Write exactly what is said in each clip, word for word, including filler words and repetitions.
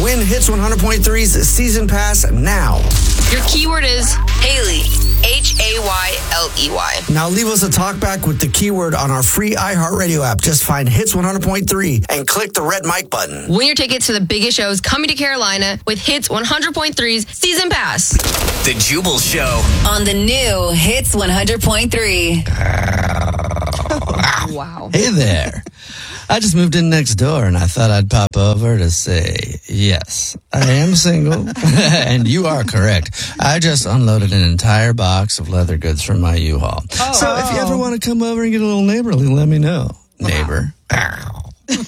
Win Hits one hundred point three's season pass now. Your keyword is Haley. H A Y L E Y. Now leave us a talkback with the keyword on our free iHeartRadio app. Just find Hits one hundred point three and click the red mic button. Win your tickets to the biggest shows coming to Carolina with Hits one hundred point three's season pass. The Jubal Show. On the new Hits one hundred point three. Wow. Hey there. I just moved in next door and I thought I'd pop over to say, yes, I am single. And you are correct. I just unloaded an entire box of leather goods from my U-Haul. Oh. So if you ever want to come over and get a little neighborly, let me know. Neighbor. Ow.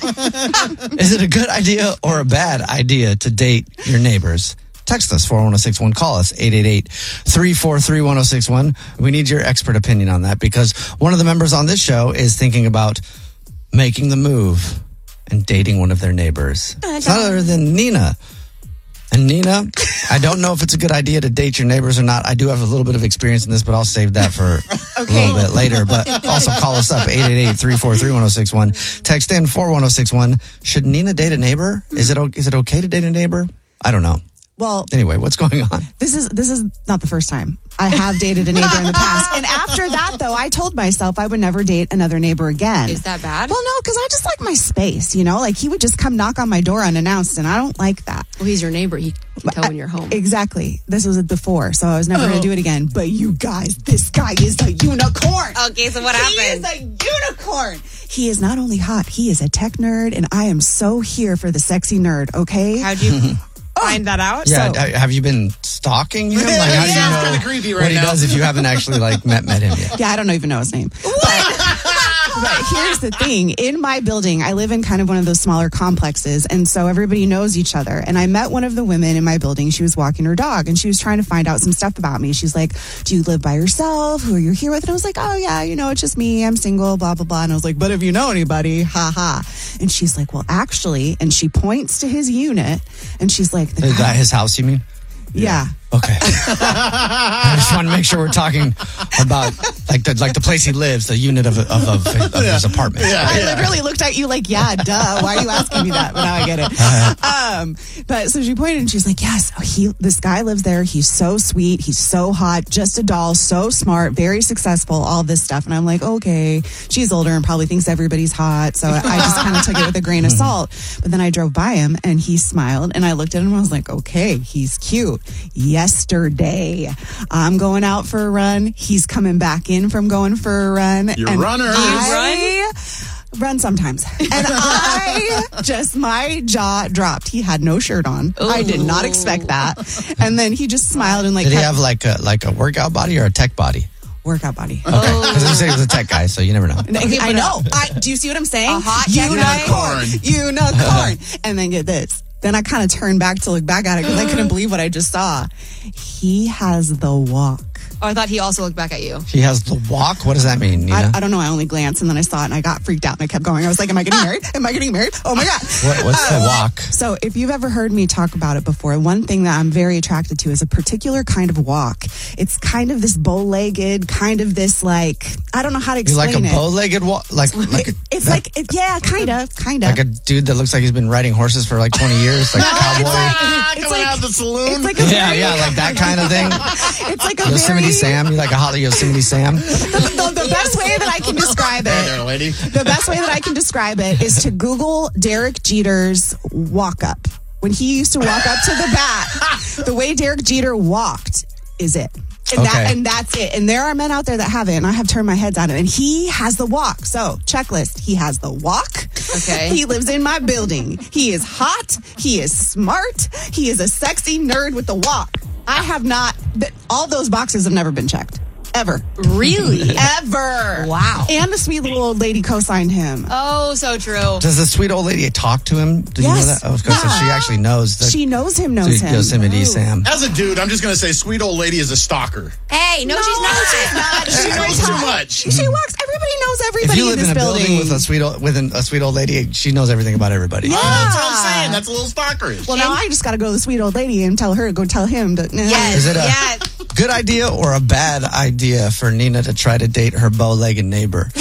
Is it a good idea or a bad idea to date your neighbors? Text us, four one zero six one. Call us, eight eight eight, three four three, one zero six one. We need your expert opinion on that because one of the members on this show is thinking about making the move and dating one of their neighbors. It's none other than Nina. And Nina, I don't know if it's a good idea to date your neighbors or not. I do have a little bit of experience in this, but I'll save that for okay. a little bit later. But also call us up, eight eight eight, three four three, one zero six one. Text in four one zero six one. Should Nina date a neighbor? Is it is it okay to date a neighbor? I don't know. Well, anyway, what's going on? This is this is not the first time. I have dated a neighbor in the past. And after that, though, I told myself I would never date another neighbor again. Is that bad? Well, no, because I just like my space, you know? Like, he would just come knock on my door unannounced, and I don't like that. Well, he's your neighbor. He can tell when you're home. Exactly. This was before, so I was never oh. going to do it again. But you guys, this guy is a unicorn. Okay, so what he happened? He is a unicorn. He is not only hot, he is a tech nerd, and I am so here for the sexy nerd, okay? How'd you... find that out? Yeah, so, have you been stalking him? Like, how yeah, do you know kind of creepy right what he now. does if you haven't actually like met met him yet? Yeah, I don't even know his name. But, but here's the thing. In my building, I live in kind of one of those smaller complexes, and so everybody knows each other. And I met one of the women in my building. She was walking her dog, and she was trying to find out some stuff about me. She's like, do you live by yourself? Who are you here with? And I was like, oh, yeah, you know, it's just me. I'm single, blah, blah, blah. And I was like, but if you know anybody, ha, ha. And she's like, well, actually, and she points to his unit, and she's like, is that his house, you mean? Yeah. Okay. I just want to make sure we're talking about like the like the place he lives, the unit of of, of, of yeah. his apartment. Yeah, I yeah. literally looked at you like, yeah, duh. Why are you asking me that? But now I get it. Uh, um, but so she pointed and she's like, yes, he this guy lives there. He's so sweet. He's so hot. Just a doll. So smart. Very successful. All this stuff. And I'm like, okay. She's older and probably thinks everybody's hot. So I just kind of took it with a grain of salt. But then I drove by him and he smiled and I looked at him and I was like, okay, he's cute. Yesterday, I'm going out for a run. He's coming back in from going for a run. You're and runner. I run sometimes. And I just, my jaw dropped. He had no shirt on. Ooh. I did not expect that. And then he just smiled and like. Did he have like a like a workout body or a tech body? Workout body. Okay, because you said he was a tech guy, so you never know. Okay, I know. I, do you see what I'm saying? A hot unicorn. Unicorn. And then get this. Then I kind of turned back to look back at it because I couldn't believe what I just saw. He has the walk. Oh, I thought he also looked back at you. He has the walk? What does that mean, Nina? I, I don't know. I only glanced and then I saw it and I got freaked out and I kept going. I was like, am I getting married? Am I getting married? Oh my God. What, what's uh, the walk? So if you've ever heard me talk about it before, one thing that I'm very attracted to is a particular kind of walk. It's kind of this bow-legged, kind of this like, I don't know how to explain it. You like a bow-legged walk? Like, like a, it's that, like, it, yeah, kind of, kind of. Like a dude that looks like he's been riding horses for like twenty years, like no, a cowboy. It's like, ah, it's coming like, out of the saloon. It's like a yeah, very, yeah, like that kind of thing. It's like a Yosemite very, Sam? You like a hot Yosemite Sam? The, the, the best way that I can describe it, there, lady. the best way that I can describe it is to Google Derek Jeter's walk up. When he used to walk up to the bat, the way Derek Jeter walked is it. And, okay. that, and that's it. And there are men out there that have it, and I have turned my heads on it. And he has the walk. So, checklist. He has the walk. Okay. He lives in my building. He is hot. He is smart. He is a sexy nerd with the walk. I have not, all those boxes have never been checked. Ever. Really? Ever. Wow. And the sweet little old lady co-signed him. Oh, so true. Does the sweet old lady talk to him? Do you yes. know that? Oh, because yeah. she actually knows. That she knows him, knows him. Yosemite oh. Sam. As a dude, I'm just going to say sweet old lady is a stalker. Hey, no, no she's not. She's not. She knows too much. She walks. Everybody knows everybody if you live in this in a building. building with a sweet old, with an, a sweet old lady, she knows everything about everybody. Yeah. Oh, that's what I'm saying. That's a little stalkerish. Well, now I just got to go to the sweet old lady and tell her to go tell him. To, nah. Yes. Is it a yes. good idea or a bad idea for Nina to try to date her bow-legged neighbor? Here's,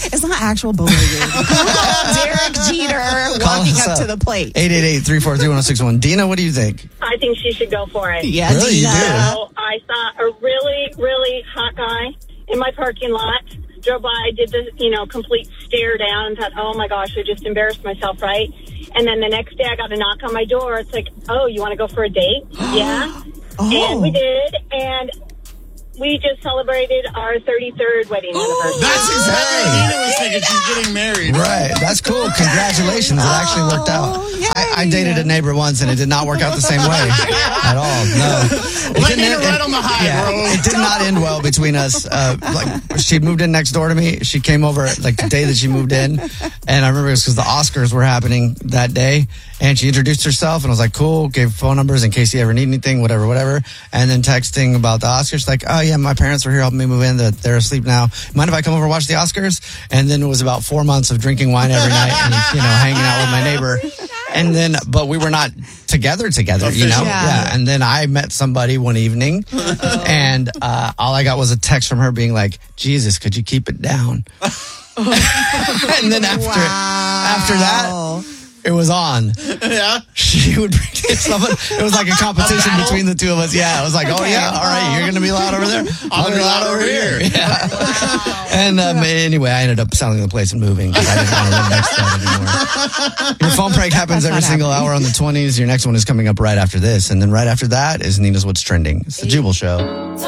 It's not actual bullying. Google Derek Jeter Call walking us up, up to the plate. eight eight eight, three four three, one oh six one. Dina, what do you think? I think she should go for it. Yeah, Really, you Dina. do? So I saw a really, really hot guy in my parking lot. Drove by, did the, you know, complete stare down and thought, oh my gosh, I just embarrassed myself, right? And then the next day I got a knock on my door. It's like, oh, you want to go for a date? Yeah. Oh. And we did. And we just celebrated our thirty-third wedding anniversary. That's exactly what Hey. Nina was thinking. She's getting married. Right. That's cool. Congratulations. It actually worked out. Oh, yay. I, I dated a neighbor once and it did not work out the same way at all. No. It Let didn't Nina end- ride on the high yeah, road. it did not end well between us. Uh, like she moved in next door to me. She came over like the day that she moved in. And I remember it was because the Oscars were happening that day. And she introduced herself and I was like, cool, gave phone numbers in case you ever need anything, whatever, whatever. And then texting about the Oscars, she's like, oh yeah, my parents were here helping me move in. They're, they're asleep now. Mind if I come over and watch the Oscars? And then it was about four months of drinking wine every night and, you know, hanging out with my neighbor. And then, but we were not together together, you know? Yeah. Yeah. And then I met somebody one evening and uh, all I got was a text from her being like, Jesus, could you keep it down? And then after, after that, it was on. Yeah. She would bring someone. It was like a competition between the two of us. Yeah, it was like, oh yeah, all right, you're gonna be loud over there. I'm gonna be loud over here. Yeah. And um, anyway, I ended up selling the place and moving because I didn't want to live next to that anymore. Your phone prank happens That's every not single happening. hour on the twenties. Your next one is coming up right after this, and then right after that is Nina's What's Trending. It's the Jubal Show.